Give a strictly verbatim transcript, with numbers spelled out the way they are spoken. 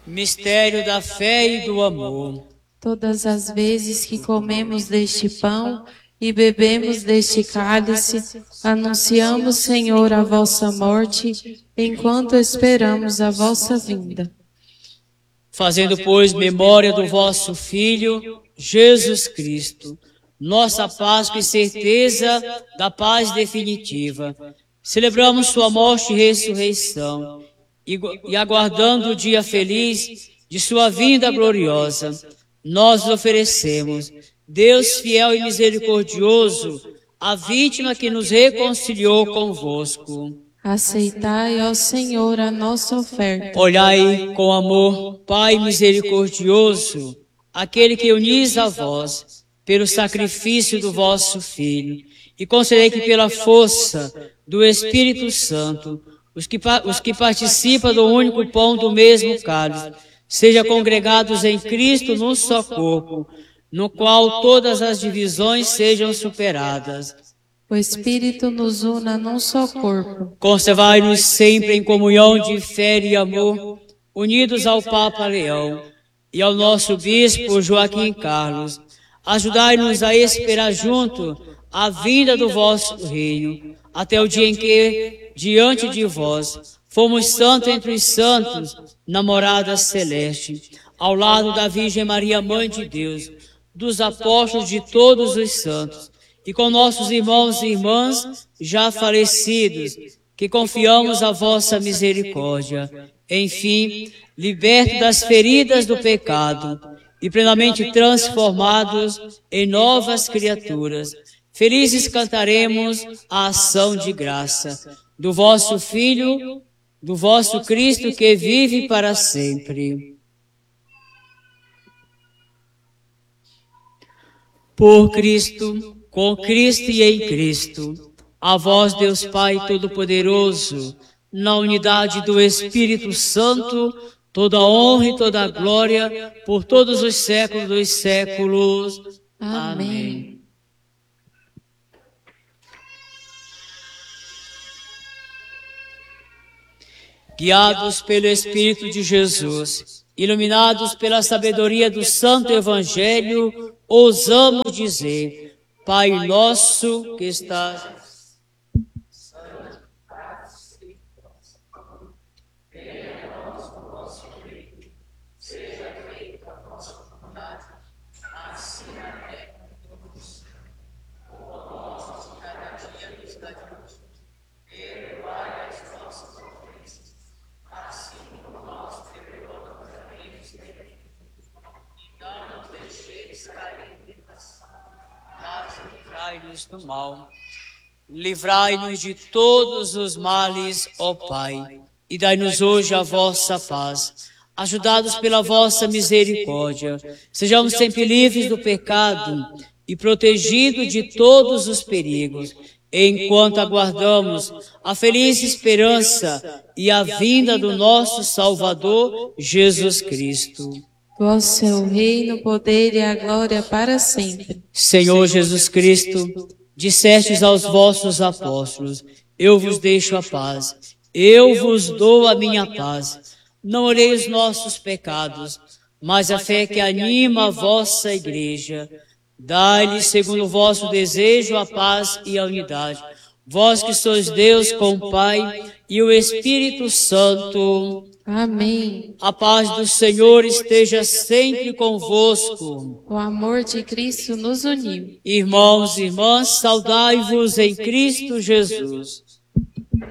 Mistério da fé e do amor. Todas as vezes que comemos deste pão e bebemos deste cálice, anunciamos, Senhor, a vossa morte, enquanto esperamos a vossa vinda. Fazendo, pois, memória do vosso Filho, Jesus Cristo, nossa Páscoa e certeza da paz definitiva, celebramos sua morte e ressurreição, e, e aguardando o dia feliz de sua vinda gloriosa, nós oferecemos, Deus fiel e misericordioso, a vítima que nos reconciliou convosco. Aceitai, ó Senhor, a nossa oferta. Olhai com amor, Pai misericordioso, aquele que unis a vós, pelo sacrifício do vosso Filho, e concedei que pela força do Espírito Santo, os que, os que participam do único pão do mesmo cálice, sejam congregados em Cristo num só corpo, no qual todas as divisões sejam superadas. O Espírito nos una num só corpo. Conservai-nos sempre em comunhão de fé e amor, unidos ao Papa Leão e ao nosso Bispo Joaquim Carlos. Ajudai-nos a esperar junto a vinda do vosso reino, até o dia em que, diante de vós, fomos santos entre os santos, na morada celeste, ao lado da Virgem Maria, Mãe de Deus, dos apóstolos de todos os santos, e com nossos irmãos e irmãs já falecidos, que confiamos a vossa misericórdia. Enfim, libertos das feridas do pecado e plenamente transformados em novas criaturas, felizes cantaremos a ação de graça do vosso Filho, do vosso Cristo que vive para sempre. Por Cristo, com Cristo e em Cristo, a vós, Deus Pai Todo-Poderoso, na unidade do Espírito Santo, toda honra e toda glória, por todos os séculos dos séculos. Amém. Guiados pelo Espírito de Jesus, iluminados pela sabedoria do Santo Evangelho, ousamos dizer: Pai nosso que estás... Livrai-nos do mal, livrai-nos de todos os males, ó Pai, e dai-nos hoje a vossa paz. Ajudados pela vossa misericórdia, sejamos sempre livres do pecado e protegidos de todos os perigos, enquanto aguardamos a feliz esperança e a vinda do nosso Salvador, Jesus Cristo. Vosso é o reino, o poder e a glória para sempre. Senhor Jesus Cristo, dissestes aos vossos apóstolos: eu vos deixo a paz, eu vos dou a minha paz. Não olhei os nossos pecados, mas a fé que anima a vossa igreja. Dai-lhe, segundo o vosso desejo, a paz e a unidade. Vós que sois Deus com o Pai e o Espírito Santo. Amém. A paz do Senhor esteja sempre convosco. O amor de Cristo nos uniu. Irmãos e irmãs, saudai-vos em Cristo Jesus.